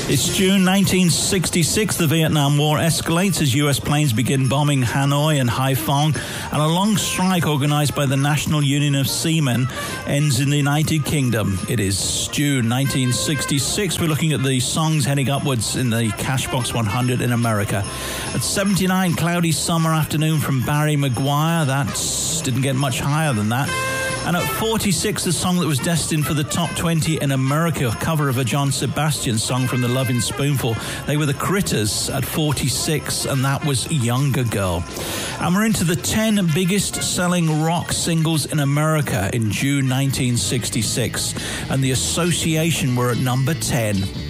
It's June 1966. The Vietnam War escalates as U.S. planes begin bombing Hanoi and Haiphong, and a long strike organized by the National Union of Seamen ends in the United Kingdom. It is June 1966. We're looking at the songs heading upwards in the Cashbox 100 in America. At 79, Cloudy Summer Afternoon from Barry Maguire. That didn't get much higher than that. And at 46, the song that was destined for the top 20 in America, a cover of a John Sebastian song from the Lovin' Spoonful. They were the Critters at 46, and that was Younger Girl. And we're into the 10 biggest selling rock singles in America in June 1966. And The Association were at number 10.